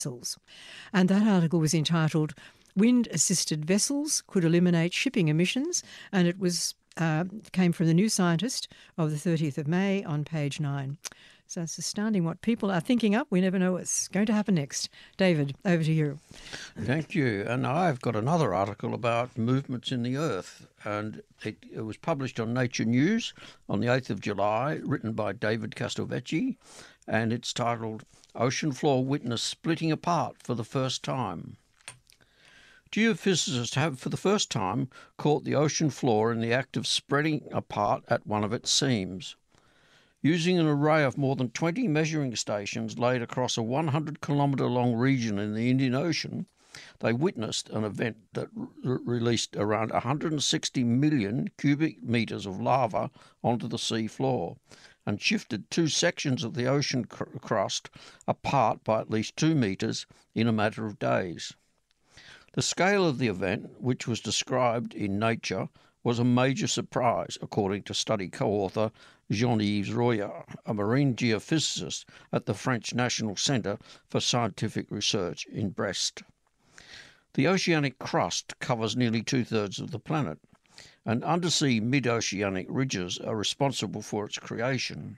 vessels. And that article was entitled Wind-Assisted Vessels Could Eliminate Shipping Emissions, and it was came from the New Scientist of the 30th of May on page 9. So it's astounding what people are thinking up. We never know what's going to happen next. David, over to you. Thank you. And I've got another article about movements in the Earth, and it was published on Nature News on the 8th of July, written by David Castelvecchi, and it's titled Ocean Floor Witness Splitting Apart for the First Time. Geophysicists have for the first time caught the ocean floor in the act of spreading apart at one of its seams. Using an array of more than 20 measuring stations laid across a 100-kilometre-long region in the Indian Ocean, they witnessed an event that released around 160 million cubic metres of lava onto the sea floor and shifted two sections of the ocean crust apart by at least 2 metres in a matter of days. The scale of the event, which was described in Nature, was a major surprise, according to study co-author Jean-Yves Royer, a marine geophysicist at the French National Centre for Scientific Research in Brest. The oceanic crust covers nearly two-thirds of the planet, and undersea mid-oceanic ridges are responsible for its creation.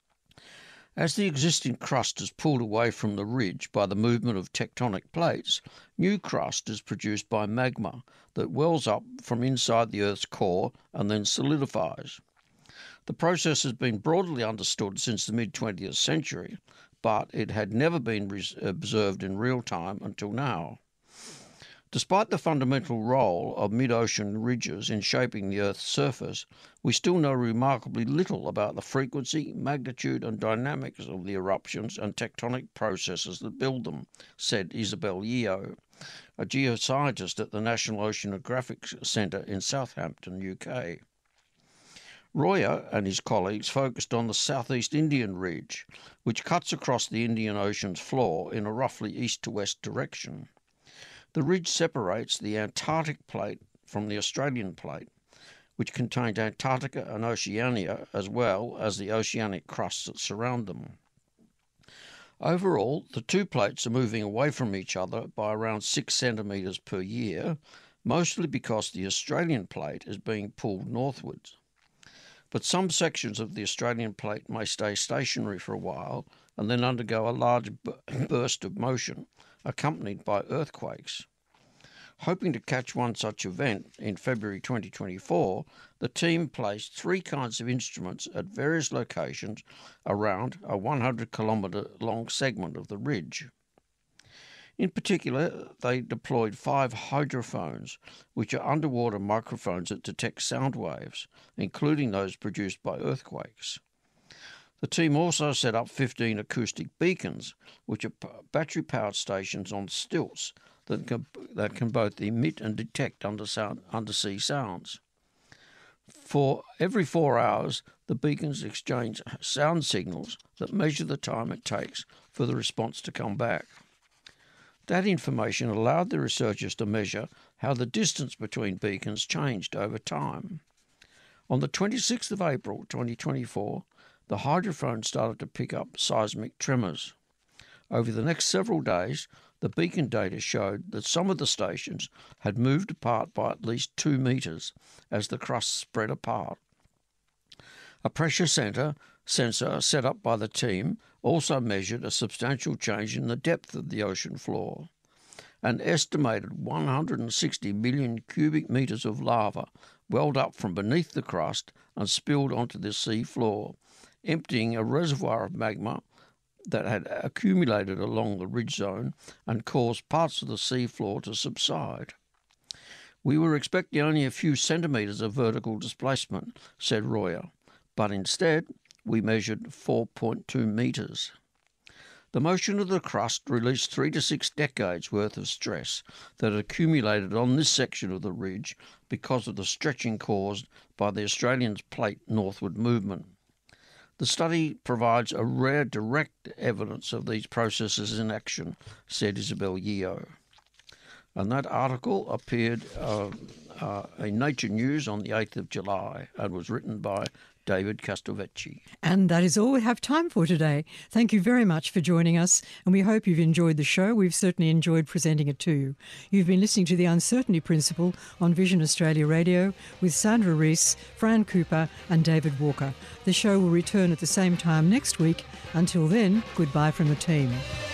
As the existing crust is pulled away from the ridge by the movement of tectonic plates, new crust is produced by magma that wells up from inside the Earth's core and then solidifies. The process has been broadly understood since the mid-20th century, but it had never been observed in real time until now. Despite the fundamental role of mid-ocean ridges in shaping the Earth's surface, we still know remarkably little about the frequency, magnitude and dynamics of the eruptions and tectonic processes that build them, said Isabel Yeo, a geoscientist at the National Oceanographic Centre in Southampton, UK. Royer and his colleagues focused on the Southeast Indian Ridge, which cuts across the Indian Ocean's floor in a roughly east-to-west direction. The ridge separates the Antarctic plate from the Australian plate, which contains Antarctica and Oceania as well as the oceanic crusts that surround them. Overall, the two plates are moving away from each other by around 6 centimetres per year, mostly because the Australian plate is being pulled northwards. But some sections of the Australian plate may stay stationary for a while and then undergo a large burst of motion, accompanied by earthquakes. Hoping to catch one such event in February 2024, the team placed 3 kinds of instruments at various locations around a 100-kilometre-long segment of the ridge. In particular, they deployed 5 hydrophones, which are underwater microphones that detect sound waves, including those produced by earthquakes. The team also set up 15 acoustic beacons, which are battery-powered stations on stilts that can both emit and detect undersea sounds. For every 4 hours, the beacons exchange sound signals that measure the time it takes for the response to come back. That information allowed the researchers to measure how the distance between beacons changed over time. On the 26th of April 2024, the hydrophone started to pick up seismic tremors. Over the next several days, the beacon data showed that some of the stations had moved apart by at least 2 metres as the crust spread apart. A pressure sensor set up by the team also measured a substantial change in the depth of the ocean floor. An estimated 160 million cubic metres of lava welled up from beneath the crust and spilled onto the sea floor, emptying a reservoir of magma that had accumulated along the ridge zone and caused parts of the sea floor to subside. We were expecting only a few centimetres of vertical displacement, said Royer, but instead we measured 4.2 metres. The motion of the crust released 3 to 6 decades worth of stress that had accumulated on this section of the ridge because of the stretching caused by the Australian plate northward movement. The study provides a rare direct evidence of these processes in action, said Isabel Yeo. And that article appeared in Nature News on the 8th of July and was written by David Castelvecchi. And that is all we have time for today. Thank you very much for joining us, and we hope you've enjoyed the show. We've certainly enjoyed presenting it to you. You've been listening to The Uncertainty Principle on Vision Australia Radio with Sandra Rees, Fran Cooper and David Walker. The show will return at the same time next week. Until then, goodbye from the team.